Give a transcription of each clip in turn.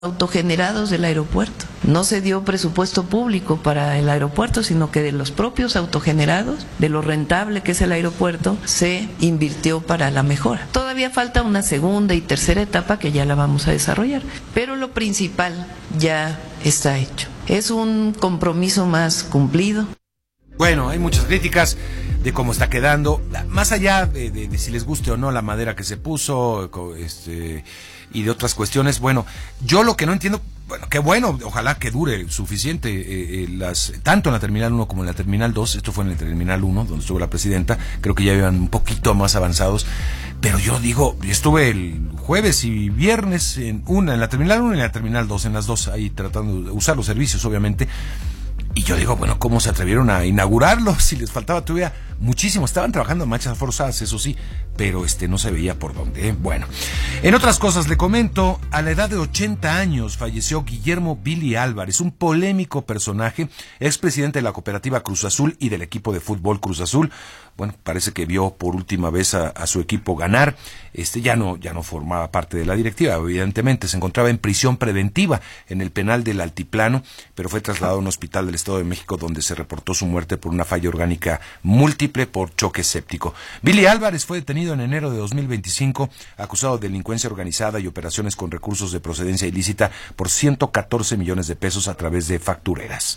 autogenerados del aeropuerto. No se dio presupuesto público para el aeropuerto, sino que de los propios autogenerados, de lo rentable que es el aeropuerto, se invirtió para la mejora. Todavía falta una segunda y tercera etapa que ya la vamos a desarrollar, pero lo principal ya está hecho. Es un compromiso más cumplido. Bueno, hay muchas críticas de cómo está quedando, más allá de si les guste o no la madera que se puso, y de otras cuestiones. Bueno, yo lo que no entiendo, bueno, qué bueno, ojalá que dure suficiente, tanto en la Terminal 1 como en la Terminal 2, esto fue en la Terminal 1, donde estuvo la presidenta, creo que ya iban un poquito más avanzados, pero yo digo, estuve el jueves y viernes en la Terminal 1 y en la Terminal 2, en las dos, ahí tratando de usar los servicios, obviamente. Y yo digo, bueno, ¿cómo se atrevieron a inaugurarlo? Si les faltaba todavía muchísimo. Estaban trabajando en marchas forzadas, eso sí, pero no se veía por dónde, ¿eh? Bueno, en otras cosas le comento, a la edad de 80 años falleció Guillermo Billy Álvarez, un polémico personaje, expresidente de la cooperativa Cruz Azul y del equipo de fútbol Cruz Azul. Bueno, parece que vio por última vez a su equipo ganar. Ya no formaba parte de la directiva, evidentemente. Se encontraba en prisión preventiva en el penal del Altiplano, pero fue trasladado a un hospital del Estado de México donde se reportó su muerte por una falla orgánica múltiple por choque séptico. Billy Álvarez fue detenido en enero de 2025, acusado de delincuencia organizada y operaciones con recursos de procedencia ilícita por 114 millones de pesos a través de factureras.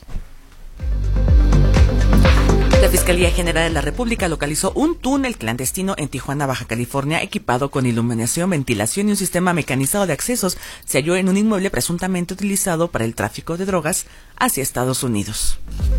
La Fiscalía General de la República localizó un túnel clandestino en Tijuana, Baja California, equipado con iluminación, ventilación y un sistema mecanizado de accesos. Se halló en un inmueble presuntamente utilizado para el tráfico de drogas hacia Estados Unidos.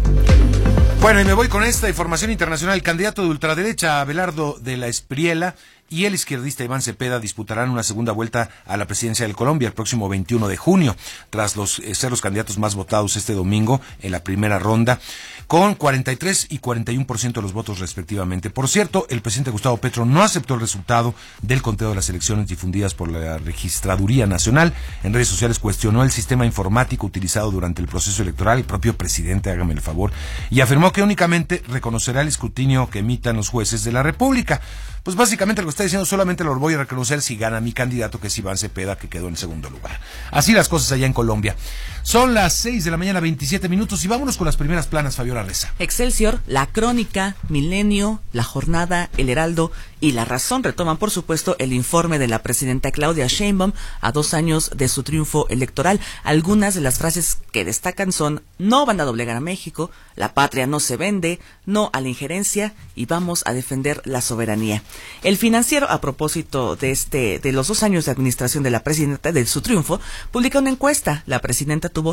Bueno, y me voy con esta información internacional. El candidato de ultraderecha, Abelardo de la Espriella, y el izquierdista Iván Cepeda disputarán una segunda vuelta a la presidencia de Colombia el próximo 21 de junio, tras ser los candidatos más votados este domingo en la primera ronda, con 43 y 41% de los votos respectivamente. Por cierto, el presidente Gustavo Petro no aceptó el resultado del conteo de las elecciones difundidas por la Registraduría Nacional. En redes sociales cuestionó el sistema informático utilizado durante el proceso electoral, el propio presidente, hágame el favor, y afirmó que únicamente reconocerá el escrutinio que emitan los jueces de la República. Pues básicamente lo que está diciendo, solamente lo voy a reconocer si gana mi candidato, que es Iván Cepeda, que quedó en segundo lugar. Así las cosas allá en Colombia. Son las 6 de la mañana, 27 minutos, y vámonos con las primeras planas, Fabiola Reza. Excelsior, La Crónica, Milenio, La Jornada, El Heraldo y La Razón retoman, por supuesto, el informe de la presidenta Claudia Sheinbaum a 2 años de su triunfo electoral. Algunas de las frases que destacan son: no van a doblegar a México, la patria no se vende, no a la injerencia y vamos a defender la soberanía. El Financiero, a propósito de los 2 años de administración de la presidenta, de su triunfo, publica una encuesta. La presidenta tuvo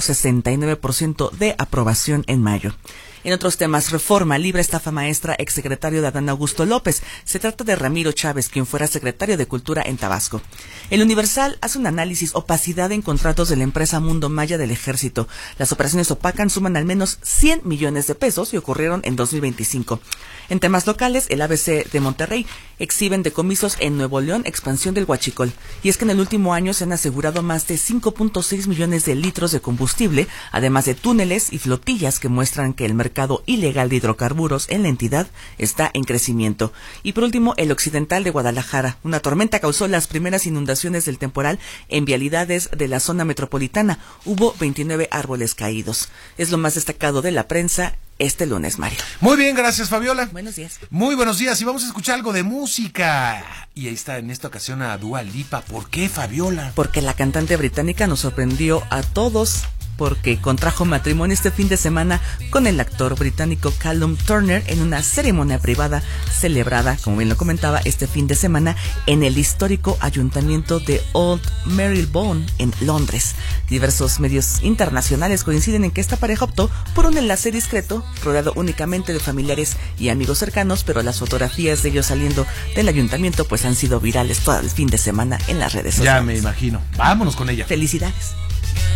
69% de aprobación en mayo. En otros temas, Reforma libra estafa maestra exsecretario de Adán Augusto López. Se trata de Ramiro Chávez, quien fuera secretario de Cultura en Tabasco. El Universal hace un análisis: opacidad en contratos de la empresa Mundo Maya del Ejército. Las operaciones opacan suman al menos 100 millones de pesos y ocurrieron en 2025. En temas locales, el ABC de Monterrey exhiben decomisos en Nuevo León, expansión del huachicol. Y es que en el último año se han asegurado más de 5.6 millones de litros de combustible, además de túneles y flotillas que muestran que el mercado ilegal de hidrocarburos en la entidad está en crecimiento. Y por último, el Occidental de Guadalajara. Una tormenta causó las primeras inundaciones del temporal en vialidades de la zona metropolitana. Hubo 29 árboles caídos. Es lo más destacado de la prensa este lunes, Mario. Muy bien, gracias, Fabiola. Buenos días. Muy buenos días, y vamos a escuchar algo de música. Y ahí está en esta ocasión a Dua Lipa. ¿Por qué, Fabiola? Porque la cantante británica nos sorprendió a todos, porque contrajo matrimonio este fin de semana con el actor británico Callum Turner en una ceremonia privada celebrada, como bien lo comentaba, este fin de semana en el histórico ayuntamiento de Old Marylebone en Londres. Diversos medios internacionales coinciden en que esta pareja optó por un enlace discreto, rodeado únicamente de familiares y amigos cercanos, pero las fotografías de ellos saliendo del ayuntamiento pues han sido virales todo el fin de semana en las redes sociales. Ya me imagino. Vámonos con ella. Felicidades.